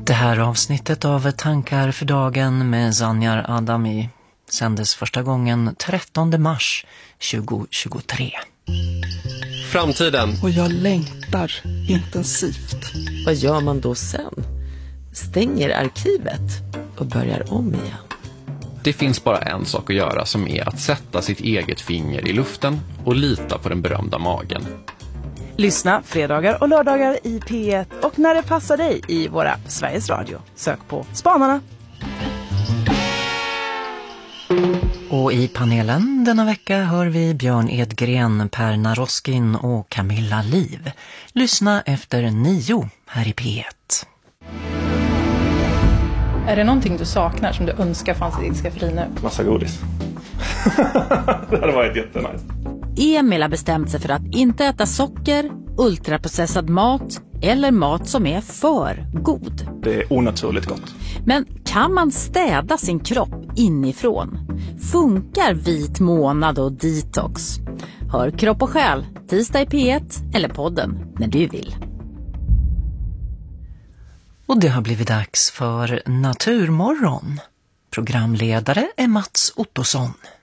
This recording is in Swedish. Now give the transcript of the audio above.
Det här avsnittet av Tankar för dagen med Zanjar Adami sändes första gången 13 mars 2023. Framtiden. Och jag längtar intensivt. Vad gör man då sen? Stänger arkivet och börjar om igen. Det finns bara en sak att göra, som är att sätta sitt eget finger i luften och lita på den berömda magen. Lyssna fredagar och lördagar i P1 och när det passar dig i våra Sveriges Radio. Sök på Spanarna. Och i panelen denna vecka hör vi Björn Edgren, Per Naroskin och Camilla Liv. Lyssna efter 9 här i P1. Är det någonting du saknar som du önskar fanns i ditt skafferi nu? Massa godis. Det hade varit jättenice. Emil har bestämt sig för att inte äta socker, ultraprocessad mat eller mat som är för god. Det är onaturligt gott. Men kan man städa sin kropp inifrån? Funkar vit månad och detox? Hör Kropp och själ, tisdag i P1 eller podden när du vill. Och det har blivit dags för Naturmorgon. Programledare är Mats Ottosson.